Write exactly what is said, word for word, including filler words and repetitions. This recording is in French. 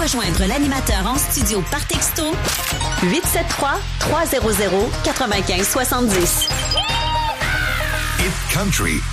rejoindre l'animateur en studio par texto huit sept trois, trois zéro zéro, neuf cinq sept zéro. Hit Country